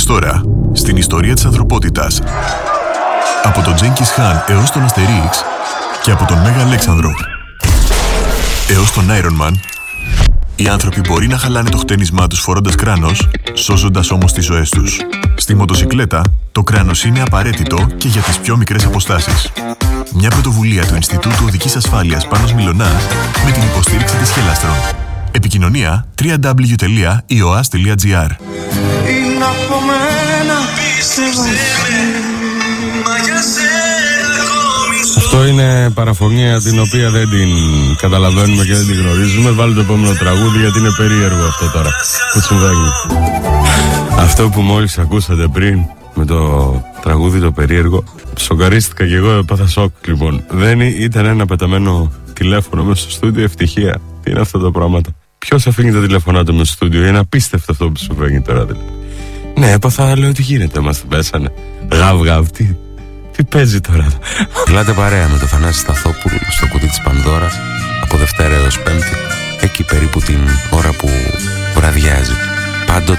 τώρα στην ιστορία της ανθρωπότητας. Από τον Τζένκις Χαν έως τον Αστερίξ και από τον Μέγα Αλέξανδρο έως τον Iron Man, οι άνθρωποι μπορεί να χαλάνε το χτένισμά τους φορώντας κράνος, σώζοντας όμως τις ζωές τους. Στη μοτοσικλέτα, το κράνος είναι απαραίτητο και για τις πιο μικρές αποστάσεις. Μια πρωτοβουλία του Ινστιτούτου Οδικής Ασφάλειας Πάνος Μιλωνάς με την υποστήριξη της Χελάστρον. Επικοινωνία www.ioas.gr. Είναι από μένα, αυτό είναι παραφωνία την οποία δεν την καταλαβαίνουμε και δεν την γνωρίζουμε. Βάλτε το επόμενο τραγούδι γιατί είναι περίεργο αυτό τώρα που συμβαίνει. Αυτό που μόλις ακούσατε πριν με το τραγούδι το περίεργο, σοκαρίστηκα και εγώ, έπαθα σοκ λοιπόν. Δεν ήταν ένα πεταμένο τηλέφωνο μέσα στο στούντιο, ευτυχία. Τι είναι αυτά τα πράγματα? Ποιος αφήνει τα τηλέφωνά του μέσα στο στούντιο? Είναι απίστευτο αυτό που συμβαίνει τώρα δηλαδή. Ναι, έπαθα, λέω τι γίνεται, μας πέσανε. Γαβ, τι παίζει τώρα? Μιλάτε παρέα με το Θανάση Σταθόπουλο στο κουτί της Πανδώρας από Δευτέρα έως Πέμπτη, εκεί περίπου την ώρα που βραδιάζει. Πάντοτε